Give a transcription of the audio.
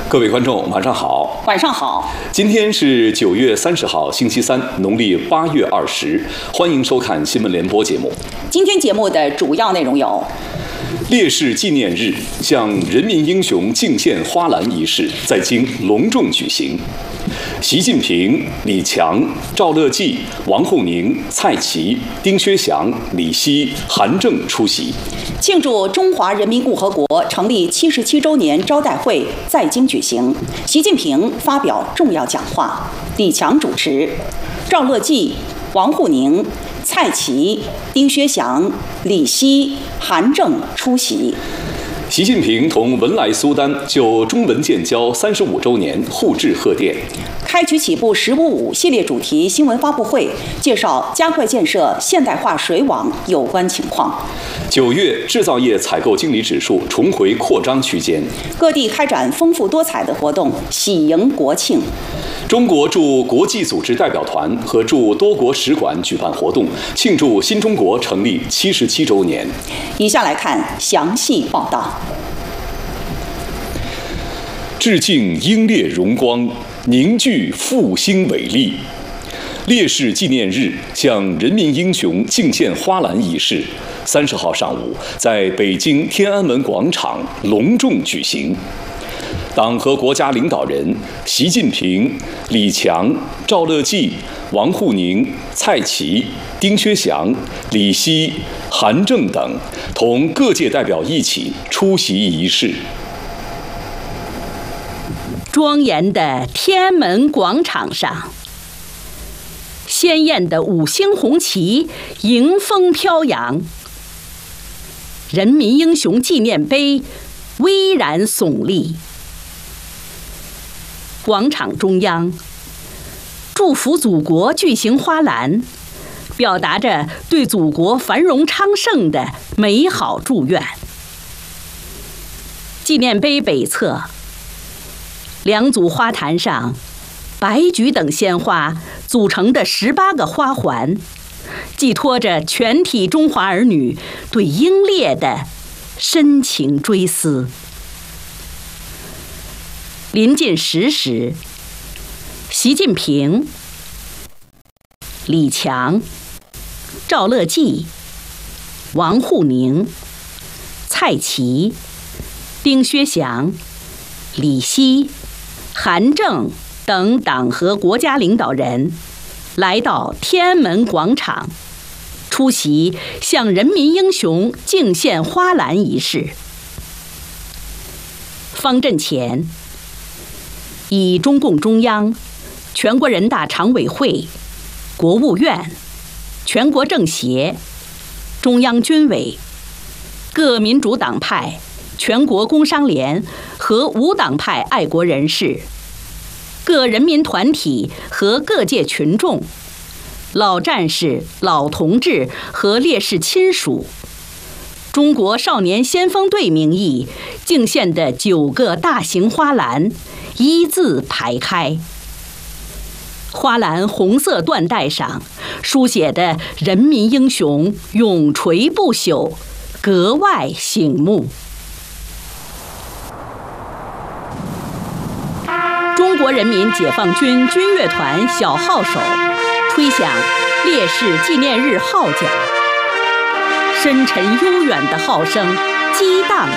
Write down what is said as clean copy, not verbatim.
各位观众，晚上好。 晚上好。 今天是9月30号，星期三，农历8月20。欢迎收看新闻联播节目。 今天节目的主要内容有： 烈士纪念日向人民英雄敬献花篮仪式在京隆重举行。习近平、李强、赵乐际、王沪宁、蔡奇、丁薛祥、李希、韩正出席。 庆祝中华人民共和国成立77周年招待会在京举行，习近平发表重要讲话，李强主持，赵乐际、王沪宁、蔡奇、丁薛祥、李希、韩正出席。 习近平同文莱苏丹就中文建交35周年互致贺电， 开局起步“15.5”系列主题新闻发布会，介绍加快建设现代化水网有关情况。 9月制造业采购经理指数重回扩张区间， 各地开展丰富多彩的活动，喜迎国庆。 中国驻国际组织代表团和驻多国使馆举办活动，庆祝新中国成立77周年。 以下来看详细报道。 致敬英烈荣光，凝聚复兴伟力。烈士纪念日向人民英雄敬献花篮仪式30号上午在北京天安门广场隆重举行。党和国家领导人习近平、李强、赵乐际、王沪宁、蔡奇、丁薛祥、李希、韩正等同各界代表一起出席仪式。 庄严的天安门广场上，鲜艳的5星红旗迎风飘扬，人民英雄纪念碑巍然耸立。广场中央，祝福祖国巨型花篮，表达着对祖国繁荣昌盛的美好祝愿。纪念碑北侧，2组花坛上，白菊等鲜花组成的18个花环，寄托着全体中华儿女对英烈的深情追思。临近10时，习近平、李强、赵乐际、王沪宁、蔡奇、丁薛祥、李希、韩正等党和国家领导人来到天安门广场，出席向人民英雄敬献花篮仪式。方阵前，以中共中央、全国人大常委会、国务院、全国政协、中央军委、各民主党派、全国工商联和无党派爱国人士、各人民团体和各界群众、老战士、老同志和烈士亲属、中国少年先锋队名义敬献的9个大型花篮一字排开。花篮红色缎带上书写的人民英雄永垂不朽，格外醒目。中国人民解放军军乐团小号手吹响烈士纪念日号角，深沉悠远的号声激荡